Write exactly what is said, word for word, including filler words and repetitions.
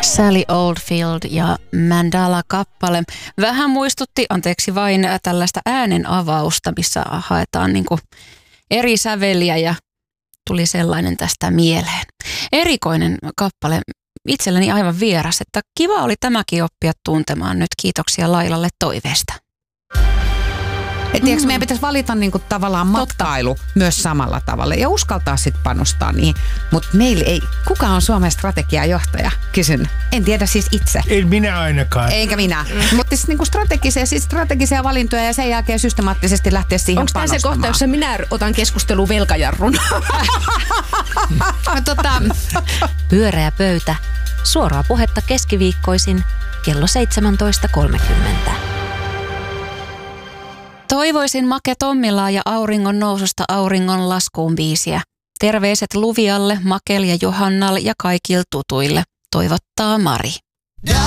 Sally Oldfield ja Mandala-kappale. Vähän muistutti, anteeksi vain, tällaista äänen avausta, missä haetaan niin kuin eri säveliä ja tuli sellainen tästä mieleen. Erikoinen kappale, itselleni aivan vieras, että kiva oli tämäkin oppia tuntemaan nyt. Kiitoksia Lailalle toiveesta. Et tiiäks, mm. meidän pitäisi valita niinku tavallaan matkailu Totta. myös samalla tavalla ja uskaltaa sitten panostaa niihin. Mutta meillä ei, kuka on Suomen strategiajohtaja? Kysyn. En tiedä siis itse. En minä ainakaan. Eikä minä. Mm. Mutta siis niinku strategisia, siis strategisia valintoja ja sen jälkeen systemaattisesti lähteä siihen Onko panostamaan. Onko tämä se kohta, jossa minä otan keskusteluun velkajarrun? no, tota... Pyöreä pöytä. Suoraa puhetta keskiviikkoisin kello seitsemäntoista kolmekymmentä. Toivoisin Make Tommilaa ja auringon noususta auringon laskuun biisiä. Terveiset Luvialle, Makel ja Johannalle ja kaikille tutuille. Toivottaa Mari.